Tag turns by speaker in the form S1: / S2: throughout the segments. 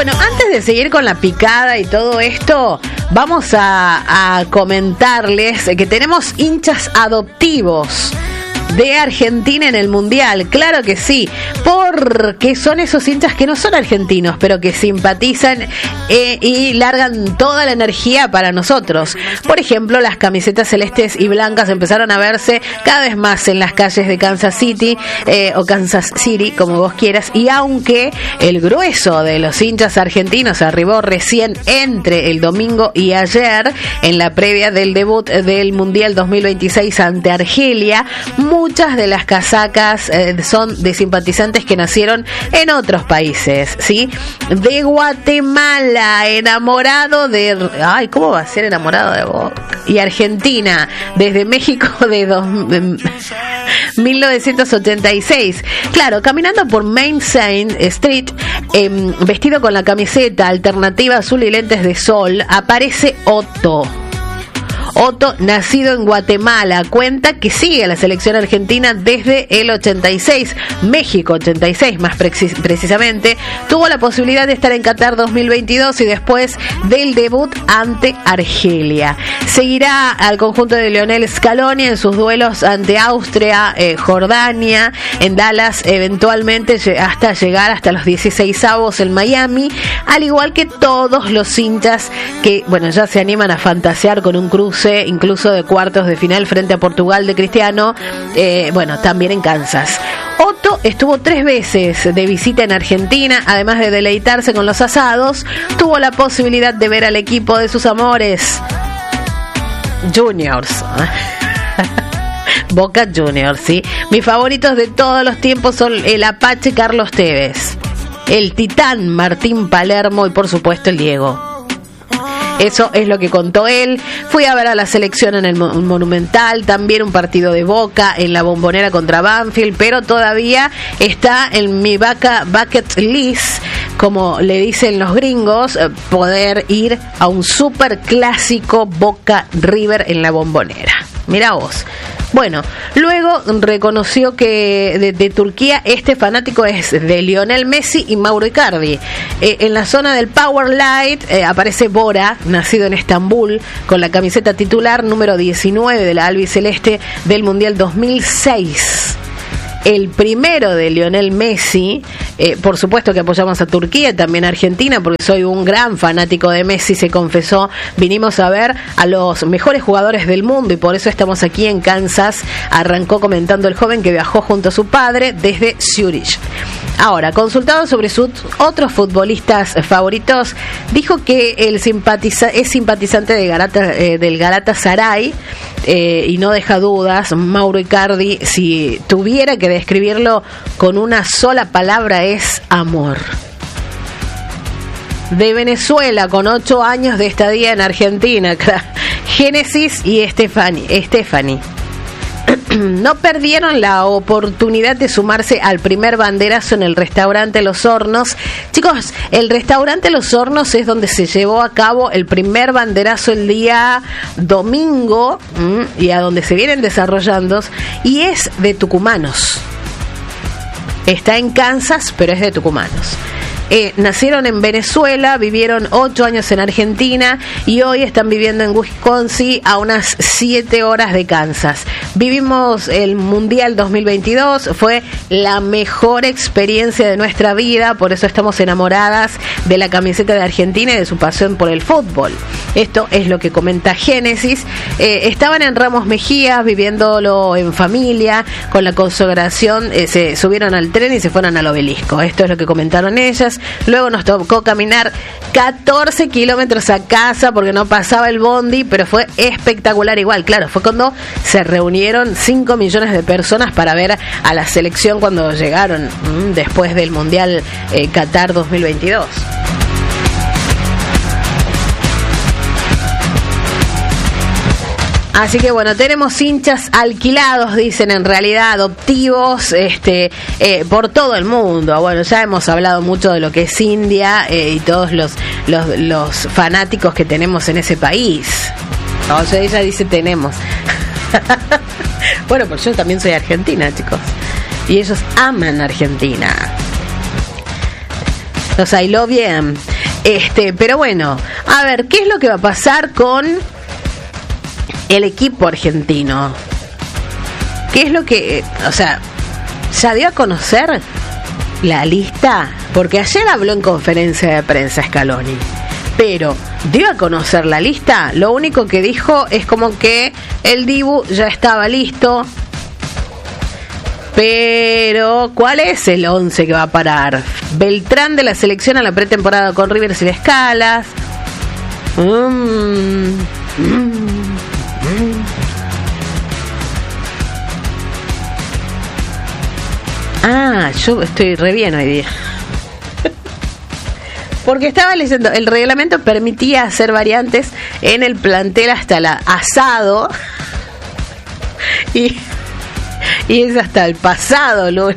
S1: Bueno, antes de seguir con la picada y todo esto, vamos a comentarles que tenemos hinchas adoptivos de Argentina en el Mundial. Claro que sí, porque son esos hinchas que no son argentinos, pero que simpatizan y largan toda la energía para nosotros. Por ejemplo, las camisetas celestes y blancas empezaron a verse cada vez más en las calles de Kansas City o Kansas City, como vos quieras, y aunque el grueso de los hinchas argentinos arribó recién entre el domingo y ayer, en la previa del debut del Mundial 2026 ante Argelia, muchas de las casacas son de simpatizantes que nacieron en otros países, ¿sí? De Guatemala, enamorado de... Ay, ¿cómo va a ser enamorado de vos? Y Argentina, desde México de 1986. Claro, caminando por Main Street, vestido con la camiseta alternativa azul y lentes de sol, aparece Otto. Otto, nacido en Guatemala, cuenta que sigue a la selección argentina desde el 86, México 86 más precisamente. Tuvo la posibilidad de estar en Qatar 2022 y después del debut ante Argelia. Seguirá al conjunto de Lionel Scaloni en sus duelos ante Austria, Jordania, en Dallas, eventualmente hasta llegar hasta los 16avos en Miami, al igual que todos los hinchas que, bueno, ya se animan a fantasear con un cruce incluso de cuartos de final frente a Portugal de Cristiano, bueno, también en Kansas. Otto estuvo 3 veces de visita en Argentina, además de deleitarse con los asados, tuvo la posibilidad de ver al equipo de sus amores, Juniors. Boca Juniors, ¿sí? Mis favoritos de todos los tiempos son el Apache Carlos Tevez, el Titán Martín Palermo y por supuesto el Diego. Eso es lo que contó él. Fui a ver a la selección en el Monumental, también un partido de Boca en la Bombonera contra Banfield, pero todavía está en mi bucket list, como le dicen los gringos, poder ir a un super clásico Boca River en la Bombonera. Mirá vos. Bueno, luego reconoció que de Turquía este fanático es de Lionel Messi y Mauro Icardi. En la zona del Power Light aparece Bora, nacido en Estambul, con la camiseta titular número 19 de la albiceleste del Mundial 2006. El primero de Lionel Messi, por supuesto que apoyamos a Turquía, también a Argentina, porque soy un gran fanático de Messi, se confesó. Vinimos a ver a los mejores jugadores del mundo y por eso estamos aquí en Kansas, arrancó comentando el joven que viajó junto a su padre desde Zurich. Ahora, consultado sobre sus otros futbolistas favoritos, dijo que es simpatizante de del Galatasaray y no deja dudas. Mauro Icardi, si tuviera que describirlo con una sola palabra, es amor. De Venezuela, con 8 años de estadía en Argentina, Génesis y Stephanie. No perdieron la oportunidad de sumarse al primer banderazo en el restaurante Los Hornos. Chicos, el restaurante Los Hornos es donde se llevó a cabo el primer banderazo el día domingo y a donde se vienen desarrollando, y es de tucumanos. Está en Kansas, pero es de tucumanos. Nacieron en Venezuela, vivieron 8 años en Argentina y hoy están viviendo en Wisconsin, a unas 7 horas de Kansas. Vivimos el Mundial 2022, fue la mejor experiencia de nuestra vida, por eso estamos enamoradas de la camiseta de Argentina y de su pasión por el fútbol. Esto es lo que comenta Génesis. Estaban en Ramos Mejía, viviéndolo en familia, con la consagración, se subieron al tren y se fueron al obelisco. Esto es lo que comentaron ellas. Luego nos tocó caminar 14 kilómetros a casa porque no pasaba el bondi, pero fue espectacular igual. Claro, fue cuando se reunieron 5 millones de personas para ver a la selección cuando llegaron después del Mundial Qatar 2022. Así que bueno, tenemos hinchas alquilados, dicen, en realidad adoptivos, por todo el mundo. Bueno, ya hemos hablado mucho de lo que es India y todos los fanáticos que tenemos en ese país. No, ella dice tenemos. Bueno, pues yo también soy argentina, chicos. Y ellos aman Argentina. Los I love you. Pero bueno, a ver, ¿qué es lo que va a pasar con el equipo argentino? ¿Qué es lo que, ya dio a conocer la lista? Porque ayer habló en conferencia de prensa Scaloni, pero dio a conocer la lista. Lo único que dijo es como que el Dibu ya estaba listo, pero ¿cuál es el 11 que va a parar? Beltrán de la selección a la pretemporada con River y Escalas. Yo estoy re bien hoy día. Porque estaba leyendo, el reglamento permitía hacer variantes en el plantel hasta el asado. Y es hasta el pasado lunes.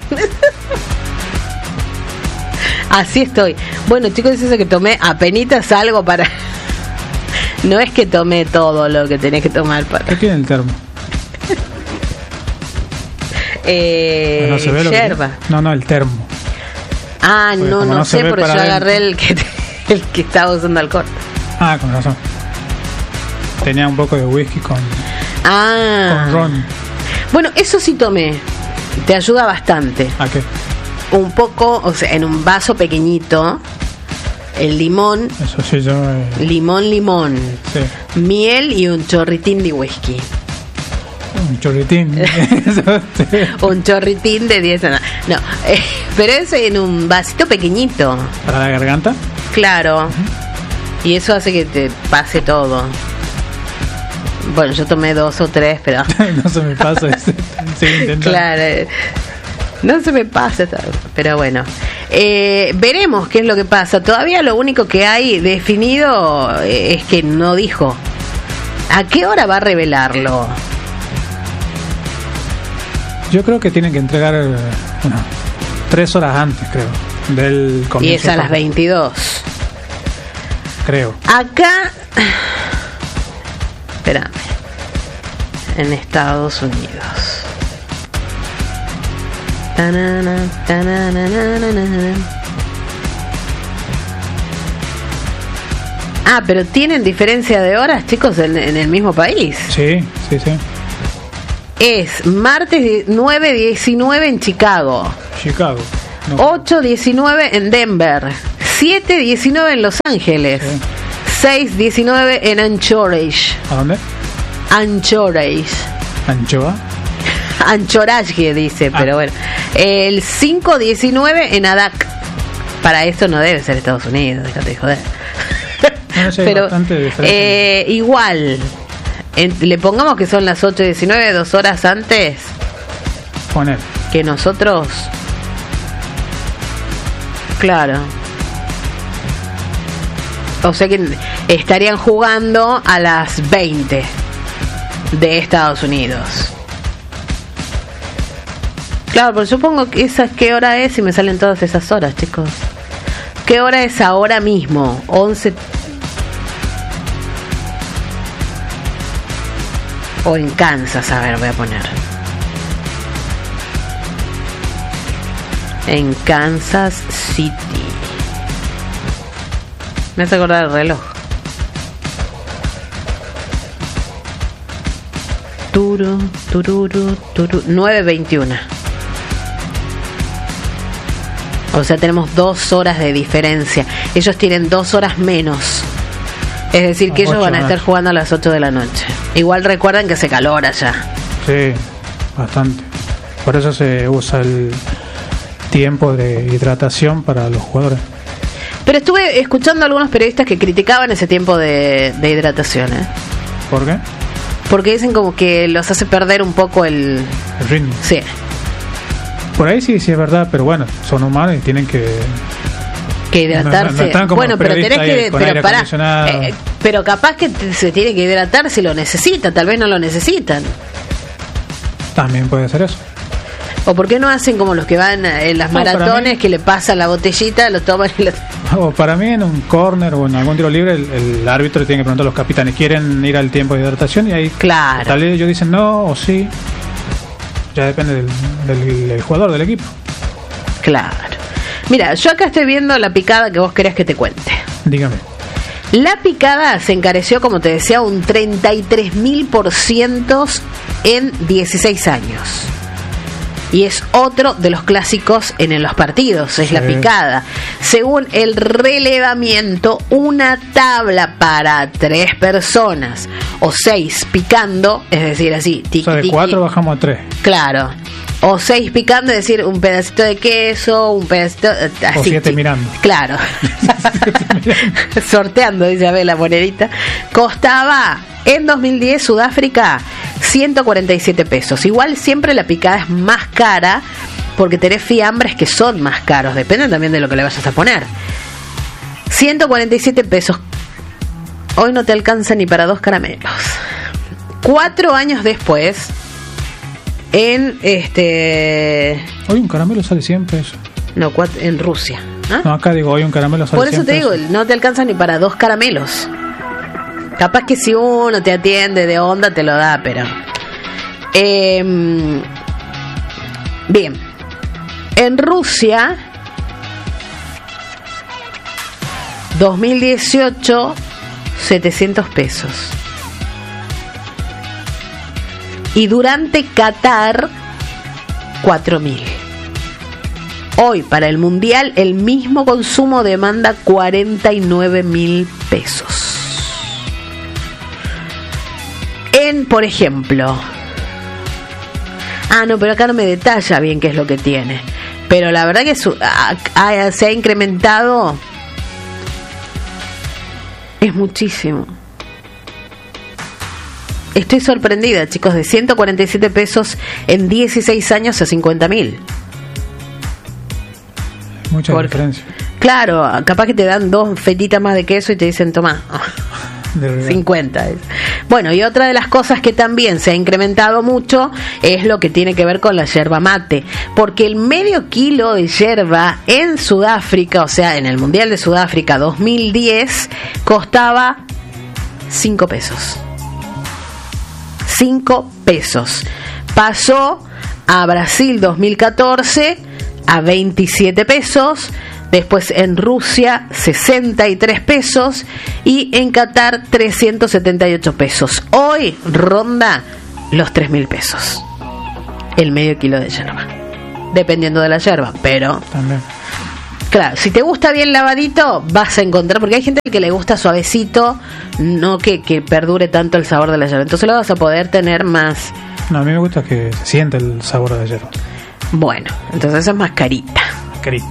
S1: Así estoy. Bueno, chicos, es eso que tomé apenitas algo para... No es que tomé todo lo que tenés que tomar para...
S2: ¿Qué tiene el termo?
S1: No se ve lo
S2: yerba. No, el termo.
S1: Porque no sé, porque yo agarré el que estaba usando alcohol.
S2: Con razón. Tenía un poco de whisky con ron.
S1: Bueno, eso sí tomé. Te ayuda bastante.
S2: ¿A qué?
S1: Un poco, en un vaso pequeñito, el limón.
S2: Eso sí, yo...
S1: Limón.
S2: Sí.
S1: Miel y un chorritín de whisky.
S2: Un chorritín.
S1: Un chorritín de 10 años. No, pero es en un vasito pequeñito.
S2: ¿Para la garganta?
S1: Claro. Y eso hace que te pase todo. Bueno, yo tomé 2 o 3, pero...
S2: No se me pasa. Sigo intentando.
S1: Claro. No se me pasa, pero bueno. Veremos qué es lo que pasa. Todavía lo único que hay definido es que no dijo. ¿A qué hora va a revelarlo?
S2: Yo creo que tienen que entregar 3 horas antes, creo, del comienzo.
S1: Y es a las 22.
S2: Creo.
S1: Acá... Espérame. En Estados Unidos. Pero tienen diferencia de horas, chicos, en el mismo país.
S2: Sí.
S1: Es martes 9:19 en Chicago.
S2: No.
S1: 8:19 en Denver. 7:19 en Los Ángeles. Sí. 6:19 en Anchorage.
S2: ¿A dónde?
S1: Anchorage.
S2: ¿Anchoa?
S1: Anchorage dice, pero bueno. El 5:19 en Adak. Para esto no debe ser Estados Unidos, déjate de joder.
S2: No sé,
S1: pero igual. Le pongamos que son las 8:19, 2 horas antes.
S2: Poner.
S1: Que nosotros. Claro. O sea que estarían jugando a las 20 de Estados Unidos. Claro, pero supongo que ¿qué hora es? Y me salen todas esas horas, chicos. ¿Qué hora es ahora mismo? 11. O en Kansas, a ver, voy a poner. En Kansas City. Me hace acordar el reloj. Tururu, 9:21. O sea, tenemos 2 horas de diferencia. Ellos tienen 2 horas menos. Es decir, que ellos van a estar jugando a las 8 de la noche. Igual recuerden que hace calor allá.
S2: Sí, bastante. Por eso se usa el tiempo de hidratación para los jugadores.
S1: Pero estuve escuchando a algunos periodistas que criticaban ese tiempo de hidratación.
S2: ¿Por qué?
S1: Porque dicen como que los hace perder un poco el
S2: ritmo.
S1: Sí.
S2: Por ahí sí es verdad, pero bueno, son humanos y tienen que
S1: hidratarse.
S2: No
S1: bueno, pero tenés que pero capaz que se tiene que hidratar si lo necesita, tal vez no lo necesitan.
S2: También puede ser eso.
S1: ¿O por qué no hacen como los que van en las maratones, que le pasan la botellita, lo toman y lo...
S2: O para mí en un córner o en algún tiro libre el árbitro le tiene que preguntar a los capitanes, ¿quieren ir al tiempo de hidratación? Y ahí tal vez ellos dicen no o sí. Ya depende del jugador, del equipo.
S1: Claro. Mira, yo acá estoy viendo la picada que vos querés que te cuente.
S2: Dígame.
S1: La picada se encareció, como te decía, un 33.000% en 16 años. Y es otro de los clásicos en los partidos, es la picada. Según el relevamiento, una tabla para 3 personas o 6 picando, es decir, así,
S2: o sea, de 4 bajamos a 3.
S1: Claro. O 6 picando, es decir, un pedacito de queso, un pedacito... así,
S2: o 7 mirando.
S1: Claro. Sorteando, dice, a ver, la monedita. Costaba, en 2010, Sudáfrica, 147 pesos. Igual siempre la picada es más cara, porque tenés fiambres que son más caros. Depende también de lo que le vayas a poner. 147 pesos. Hoy no te alcanza ni para 2 caramelos. 4 años después...
S2: Hoy un caramelo sale 100 pesos.
S1: No, en Rusia. ¿Ah?
S2: No, acá digo, hoy un caramelo sale 100 pesos.
S1: Por eso te digo, no te alcanza ni para 2 caramelos. Capaz que si uno te atiende de onda te lo da, pero... bien. En Rusia, 2018, 700 pesos. Y durante Qatar, 4.000. Hoy, para el Mundial, el mismo consumo demanda 49.000 pesos. Por ejemplo... no, pero acá no me detalla bien qué es lo que tiene. Pero la verdad que se ha incrementado... Es muchísimo. Estoy sorprendida, chicos, de 147 pesos en 16 años a 50.000.
S2: Mucha diferencia.
S1: Claro, capaz que te dan 2 fetitas más de queso y te dicen, toma, 50. Bueno, y otra de las cosas que también se ha incrementado mucho es lo que tiene que ver con la yerba mate. Porque el medio kilo de yerba en Sudáfrica, o sea, en el Mundial de Sudáfrica 2010, costaba 5 pesos. 5 pesos. Pasó a Brasil 2014 a 27 pesos. Después en Rusia 63 pesos. Y en Qatar 378 pesos. Hoy ronda los 3.000 pesos el medio kilo de yerba, dependiendo de la yerba. Pero
S2: también,
S1: claro, si te gusta bien lavadito, vas a encontrar, porque hay gente que le gusta suavecito, no que perdure tanto el sabor de la yerba. Entonces lo vas a poder tener más.
S2: No, a mí me gusta que se siente el sabor de la yerba.
S1: Bueno, entonces es más carita.
S2: Carita.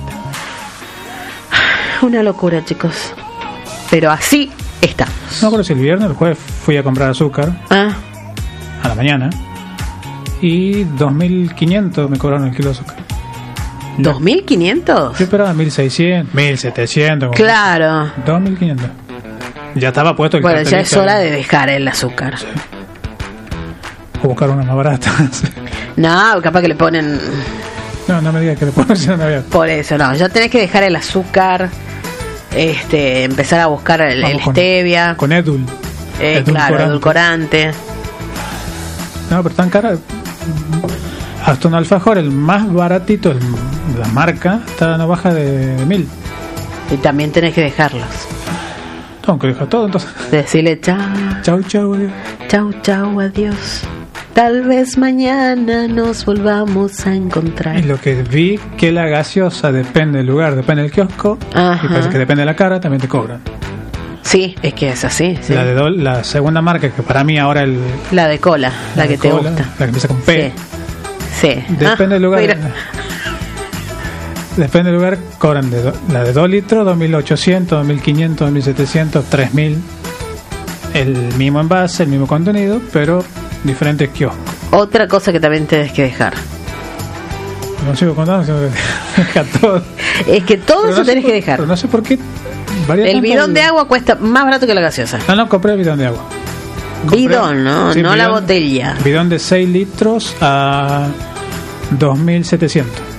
S1: Una locura, chicos. Pero así estamos.
S2: No acuerdo si el viernes o el jueves fui a comprar azúcar. A la mañana. Y 2.500 me cobraron el kilo de azúcar.
S1: ¿2.500?
S2: Yo esperaba 1.600, 1.700.
S1: Claro.
S2: 2.500. Ya estaba puesto el
S1: cartelito. Bueno, ya es hora de dejar el azúcar. Sí.
S2: O buscar una más barata.
S1: No, capaz que le ponen...
S2: No me digas que le ponen, si no me había...
S1: Por eso, no, ya tenés que dejar el azúcar, empezar a buscar el stevia.
S2: Con edul.
S1: Claro, edulcorante.
S2: No, pero tan cara. Hasta un alfajor, el más baratito, la marca, está no baja de 1.000.
S1: Y también tenés que dejarlos.
S2: Tengo que dejar todo, entonces.
S1: Decirle chao.
S2: Chau, adiós.
S1: Chau, adiós. Tal vez mañana nos volvamos a encontrar.
S2: Y lo que vi, que la gaseosa depende del lugar, depende del kiosco.
S1: Ajá.
S2: Y parece que depende de la cara, también te cobran.
S1: Sí, es que es así. Sí.
S2: La segunda marca, que para mí ahora
S1: la de cola, la que te gusta.
S2: La que empieza con P.
S1: Sí.
S2: Depende del lugar.
S1: Mira.
S2: Depende del lugar, cobran la de 2 litros, 2.800, 2.500, 2.700, 3.000. El mismo envase, el mismo contenido, pero diferentes kioscos.
S1: Otra cosa que también tienes que dejar.
S2: No sigo contando, sino que deja todo.
S1: Es que todo eso tenés que dejar.
S2: Pero no sé por qué.
S1: El bidón de agua cuesta más barato que la gaseosa.
S2: No, compré el bidón de agua.
S1: Bidón, ¿no? Sí, no bidón, la botella.
S2: Bidón de 6 litros a 2.700.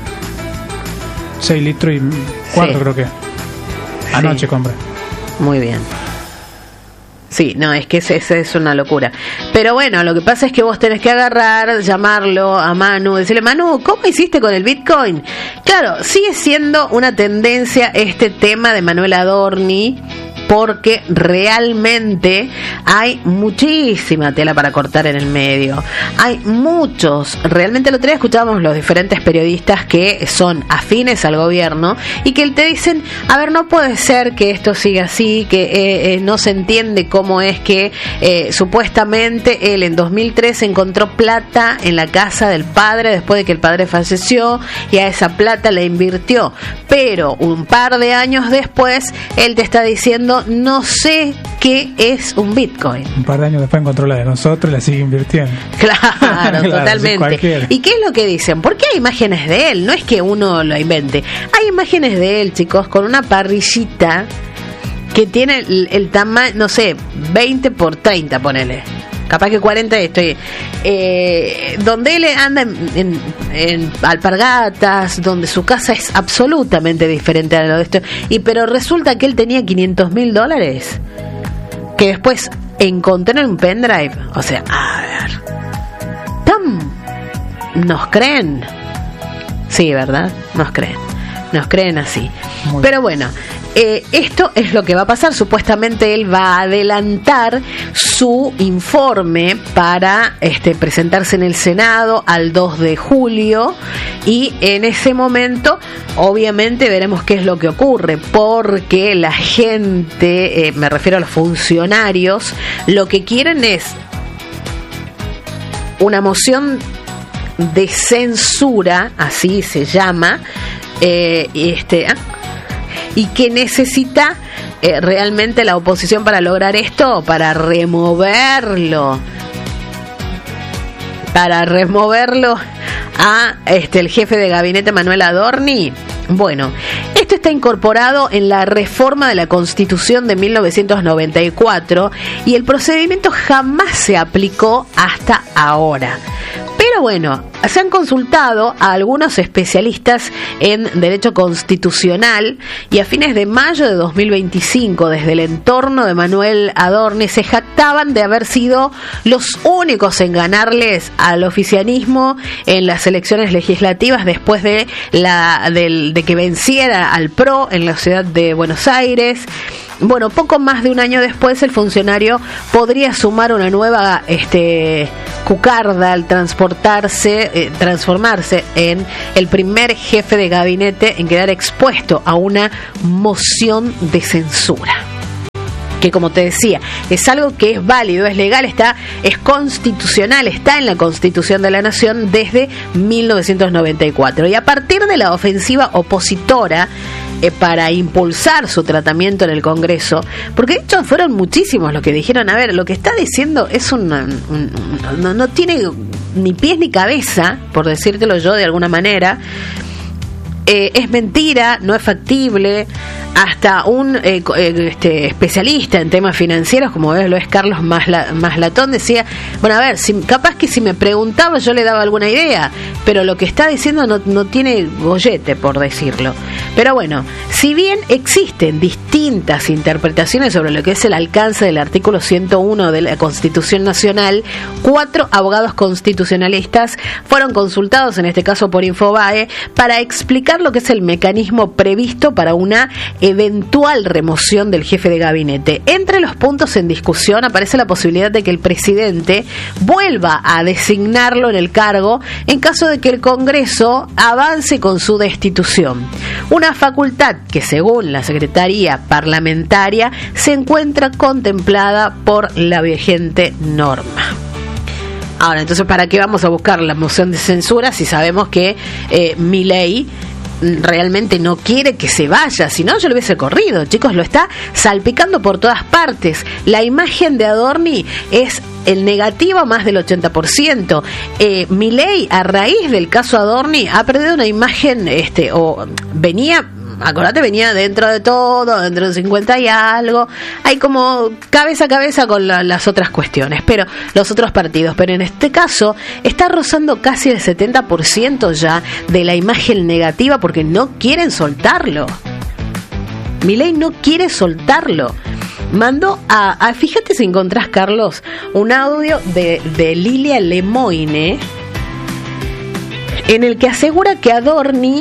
S2: 6 litros y 4 sí. Creo que. Anoche sí. Compré.
S1: Muy bien. Sí, no, es que esa es una locura. Pero bueno, lo que pasa es que vos tenés que agarrar, llamarlo a Manu, decirle, Manu, ¿cómo hiciste con el Bitcoin? Claro, sigue siendo una tendencia este tema de Manuel Adorni, porque realmente hay muchísima tela para cortar en el medio. Hay muchos, realmente el otro día escuchábamos los diferentes periodistas que son afines al gobierno y que te dicen, a ver, no puede ser que esto siga así, que no se entiende cómo es que supuestamente él en 2003 encontró plata en la casa del padre después de que el padre falleció y a esa plata la invirtió, pero un par de años después él te está diciendo, no sé qué es un Bitcoin.
S2: Un par de años después encontró la de nosotros y la sigue invirtiendo.
S1: Claro, totalmente. ¿Y qué es lo que dicen? ¿Por qué hay imágenes de él? No es que uno lo invente. Hay imágenes de él, chicos, con una parrillita que tiene el tamaño, no sé, 20 por 30, ponele. Capaz que 40 estoy. Donde él anda en alpargatas, donde su casa es absolutamente diferente a lo de esto. Pero resulta que él tenía $500,000 que después encontré en un pendrive. O sea, a ver. ¿Nos creen? Sí, ¿verdad? Nos creen así. Pero bueno, esto es lo que va a pasar. Supuestamente él va a adelantar su informe para presentarse en el Senado al 2 de julio y en ese momento obviamente veremos qué es lo que ocurre, porque la gente, me refiero a los funcionarios, lo que quieren es una moción de censura, así se llama, y que necesita realmente la oposición para lograr esto, para removerlo a el jefe de gabinete Manuel Adorni. Bueno, esto está incorporado en la reforma de la Constitución de 1994 y el procedimiento jamás se aplicó hasta ahora. Pero bueno, se han consultado a algunos especialistas en derecho constitucional y a fines de mayo de 2025, desde el entorno de Manuel Adorni, se jactaban de haber sido los únicos en ganarles al oficialismo en las elecciones legislativas después de que venciera al PRO en la ciudad de Buenos Aires. Bueno, poco más de un año después el funcionario podría sumar una nueva cucarda al transformarse en el primer jefe de gabinete en quedar expuesto a una moción de censura. Que, como te decía, es algo que es válido, es legal, es constitucional, está en la Constitución de la Nación desde 1994. Y a partir de la ofensiva opositora para impulsar su tratamiento en el Congreso, porque de hecho fueron muchísimos los que dijeron, a ver, lo que está diciendo es no tiene ni pies ni cabeza, por decírtelo yo de alguna manera. Es mentira, no es factible. Hasta un especialista en temas financieros, como lo es Carlos Maslatón, decía, bueno, a ver, capaz que si me preguntaba yo le daba alguna idea, pero lo que está diciendo no tiene gollete, por decirlo. Pero bueno, si bien existen distintas interpretaciones sobre lo que es el alcance del artículo 101 de la Constitución Nacional, 4 abogados constitucionalistas fueron consultados, en este caso por Infobae, para explicar lo que es el mecanismo previsto para una eventual remoción del jefe de gabinete. Entre los puntos en discusión aparece la posibilidad de que el presidente vuelva a designarlo en el cargo en caso de que el Congreso avance con su destitución. Una facultad que, según la Secretaría Parlamentaria, se encuentra contemplada por la vigente norma. Ahora, entonces, ¿para qué vamos a buscar la moción de censura si sabemos que Milei realmente no quiere que se vaya? Si no, yo lo hubiese corrido, chicos, lo está salpicando por todas partes. La imagen de Adorni es el negativo más del 80%. Milei, a raíz del caso Adorni, ha perdido una imagen, venía dentro de todo, dentro de 50 y algo, hay como cabeza a cabeza con las otras cuestiones, pero los otros partidos, pero en este caso está rozando casi el 70% ya de la imagen negativa porque no quieren soltarlo. Milei no quiere soltarlo. Mandó fíjate si encontrás, Carlos, un audio de Lilia Lemoine en el que asegura que Adorni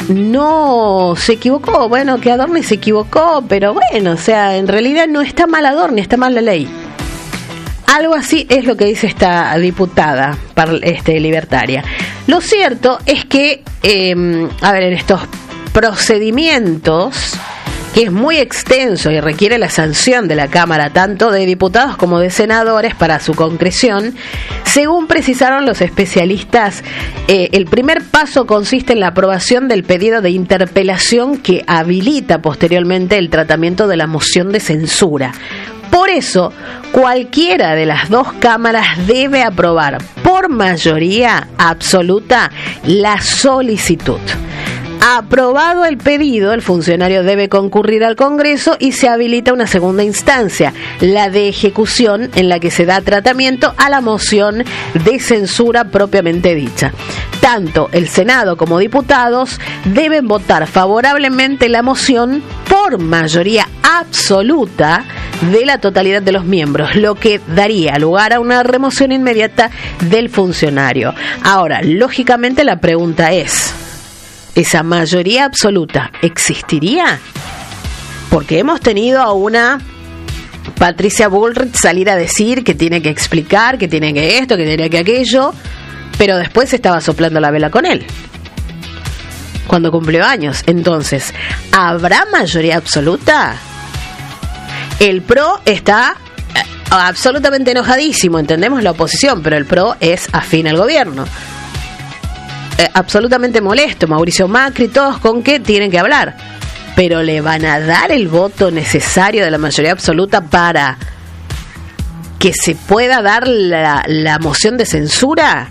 S1: no se equivocó, bueno, que Adorni se equivocó, pero bueno, o sea, en realidad no está mal Adorni, está mal la ley. Algo así es lo que dice esta diputada libertaria. Lo cierto es que, en estos procedimientos, que es muy extenso y requiere la sanción de la Cámara, tanto de diputados como de senadores, para su concreción, según precisaron los especialistas, el primer paso consiste en la aprobación del pedido de interpelación que habilita posteriormente el tratamiento de la moción de censura. Por eso, cualquiera de las dos cámaras debe aprobar por mayoría absoluta la solicitud. Aprobado el pedido, el funcionario debe concurrir al Congreso y se habilita una segunda instancia, la de ejecución, en la que se da tratamiento a la moción de censura propiamente dicha. Tanto el Senado como diputados deben votar favorablemente la moción por mayoría absoluta de la totalidad de los miembros, lo que daría lugar a una remoción inmediata del funcionario. Ahora, lógicamente la pregunta es, ¿esa mayoría absoluta existiría? Porque hemos tenido a una Patricia Bullrich salir a decir que tiene que explicar, que tiene que esto, que tiene que aquello, pero después estaba soplando la vela con él cuando cumplió años. Entonces, ¿habrá mayoría absoluta? El PRO está absolutamente enojadísimo, entendemos la oposición, pero el PRO es afín al gobierno. Absolutamente molesto, Mauricio Macri, todos con que tienen que hablar, pero le van a dar el voto necesario de la mayoría absoluta para que se pueda dar la moción de censura.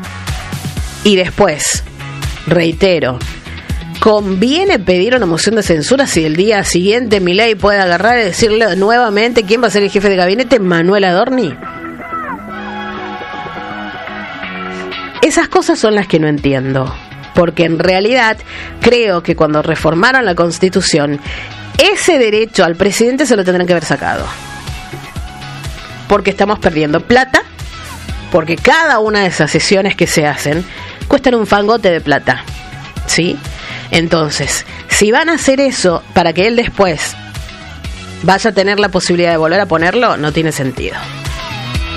S1: Y después, reitero, ¿conviene pedir una moción de censura si el día siguiente Milei puede agarrar y decirle nuevamente quién va a ser el jefe de gabinete? ¿Manuel Adorni? Esas cosas son las que no entiendo, porque en realidad creo que cuando reformaron la Constitución, ese derecho al presidente se lo tendrán que haber sacado. Porque estamos perdiendo plata, porque cada una de esas sesiones que se hacen cuestan un fangote de plata, ¿sí? Entonces, si van a hacer eso para que él después vaya a tener la posibilidad de volver a ponerlo, no tiene sentido.